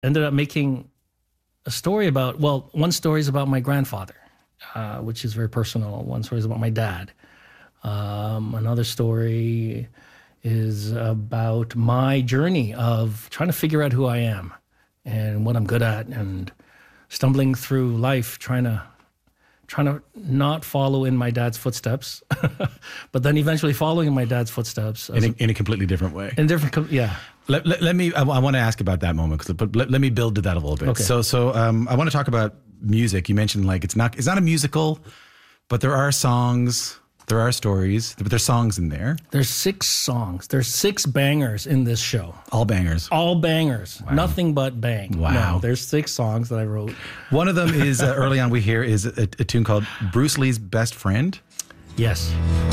ended up making a story about, one story is about my grandfather, which is very personal. One story is about my dad. Another story is about my journey of trying to figure out who I am and what I'm good at, and stumbling through life, trying to not follow in my dad's footsteps, but then eventually following in my dad's footsteps in a completely different way. Yeah. Let me. I want to ask about that moment, but let me build to that a little bit. Okay. So I want to talk about music. You mentioned like it's not a musical, but there are songs, there are stories, but there's songs in there. There's 6 songs. There's 6 bangers in this show. All bangers. All bangers. Wow. Nothing but bang. Wow. No, there's 6 songs that I wrote. One of them is early on. We hear is a tune called Bruce Lee's Best Friend. Yes.